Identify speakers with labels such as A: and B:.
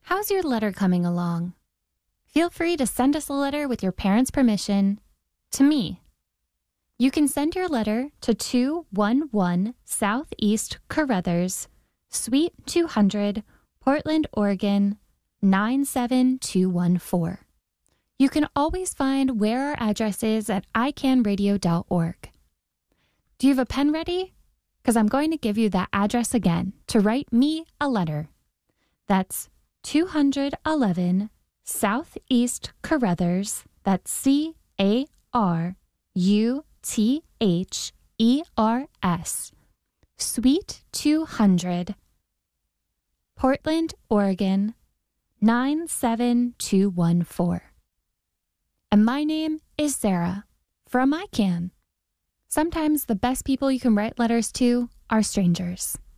A: How's your letter coming along? Feel free to send us a letter with your parents' permission to me. You can send your letter to 211 Southeast Carruthers, Suite 200, Portland, Oregon, 97214. You can always find where our address is at icanradio.org. Do you have a pen ready? Because I'm going to give you that address again to write me a letter. That's 211 Southeast Carruthers, that's Caruthers, Suite 200, Portland, Oregon, 97214. And my name is Sarah from ICANN. Sometimes the best people you can write letters to are strangers.